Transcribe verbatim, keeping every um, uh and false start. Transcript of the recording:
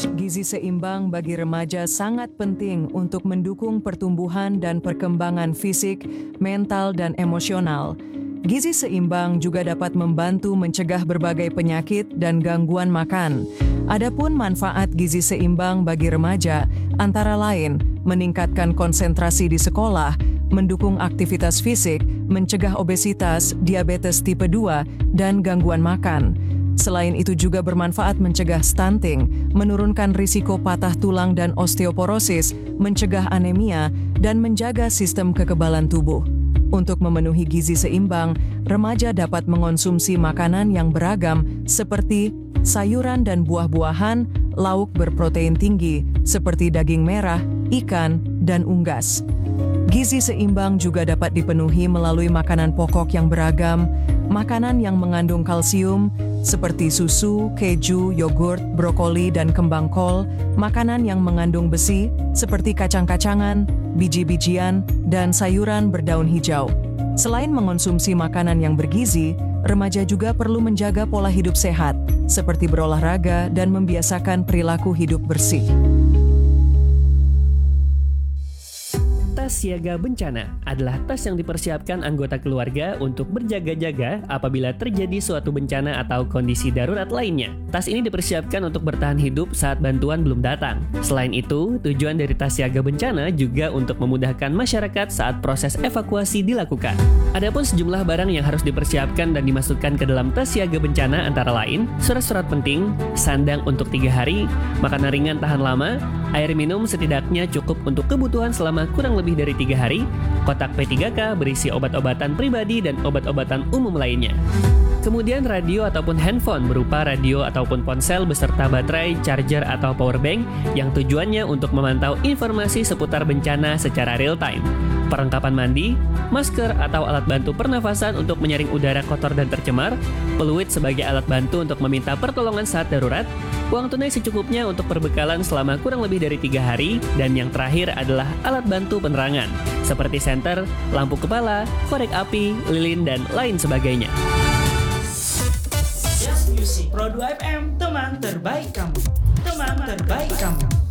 Gizi seimbang bagi remaja sangat penting untuk mendukung pertumbuhan dan perkembangan fisik, mental, dan emosional. Gizi seimbang juga dapat membantu mencegah berbagai penyakit dan gangguan makan. Adapun manfaat gizi seimbang bagi remaja antara lain meningkatkan konsentrasi di sekolah, mendukung aktivitas fisik, mencegah obesitas, diabetes tipe dua, dan gangguan makan. Selain itu juga bermanfaat mencegah stunting, menurunkan risiko patah tulang dan osteoporosis, mencegah anemia, dan menjaga sistem kekebalan tubuh. Untuk memenuhi gizi seimbang, remaja dapat mengonsumsi makanan yang beragam seperti sayuran dan buah-buahan, lauk berprotein tinggi seperti daging merah, ikan, dan unggas. Gizi seimbang juga dapat dipenuhi melalui makanan pokok yang beragam, makanan yang mengandung kalsium seperti susu, keju, yogurt, brokoli, dan kembang kol, makanan yang mengandung besi seperti kacang-kacangan, biji-bijian, dan sayuran berdaun hijau. Selain mengonsumsi makanan yang bergizi, remaja juga perlu menjaga pola hidup sehat, seperti berolahraga dan membiasakan perilaku hidup bersih. Tas siaga bencana adalah tas yang dipersiapkan anggota keluarga untuk berjaga-jaga apabila terjadi suatu bencana atau kondisi darurat lainnya. Tas ini dipersiapkan untuk bertahan hidup saat bantuan belum datang. Selain itu, tujuan dari tas siaga bencana juga untuk memudahkan masyarakat saat proses evakuasi dilakukan. Adapun sejumlah barang yang harus dipersiapkan dan dimasukkan ke dalam tas siaga bencana antara lain surat-surat penting, sandang untuk tiga hari, makanan ringan tahan lama, air minum setidaknya cukup untuk kebutuhan selama kurang lebih dari tiga hari, kotak P tiga K berisi obat-obatan pribadi dan obat-obatan umum lainnya. Kemudian radio ataupun handphone berupa radio ataupun ponsel beserta baterai, charger atau powerbank yang tujuannya untuk memantau informasi seputar bencana secara real time. Perlengkapan mandi, masker atau alat bantu pernafasan untuk menyaring udara kotor dan tercemar, peluit sebagai alat bantu untuk meminta pertolongan saat darurat, uang tunai secukupnya untuk perbekalan selama kurang lebih dari tiga hari, dan yang terakhir adalah alat bantu penerangan, seperti senter, lampu kepala, korek api, lilin, dan lain sebagainya. Just Music Pro dua F M, teman terbaik kamu. Teman terbaik kamu.